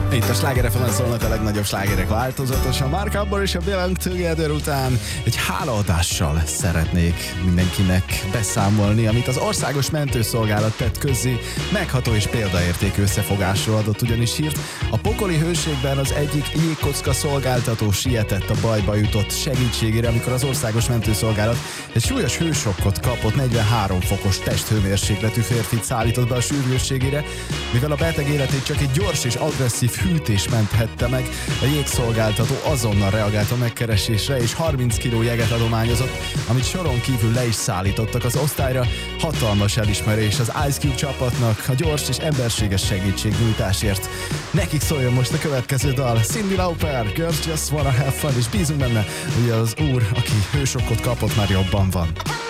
Itt a Sláger FM-en szólnak a legnagyobb slágerek változatosan. Mark Abbar és a Belong Together után egy hálaadással szeretnék mindenkinek beszámolni, amit az Országos Mentőszolgálat tett közzé. Megható és példaértékű összefogásról adott ugyanis hírt. A pokoli hőségben az egyik jégkocka szolgáltató sietett a bajba jutott segítségére, amikor az Országos Mentőszolgálat egy súlyos hősokkot kapott. 43 fokos testhőmérsékletű férfit szállított be a sürgősségére, mivel a beteg életét csak egy gyors és agresszív hűtés menthette meg. A jégszolgáltató azonnal reagált a megkeresésre, és 30 kg jeget adományozott, amit soron kívül le is szállítottak az osztályra. Hatalmas elismerés az Ice Cube csapatnak a gyors és emberséges segítségnyújtásért. Nekik szóljon most a következő dal. Cyndi Lauper, Girls Just Wanna Have Fun, és bízunk benne, hogy az úr, aki hősokkot kapott, már jobban van.